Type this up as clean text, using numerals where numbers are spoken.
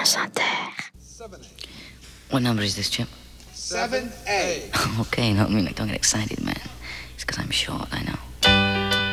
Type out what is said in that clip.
France Inter. What number is this, Chip? 7A. Okay, no, I mean, like, don't get excited, man. It's because I'm short, I know.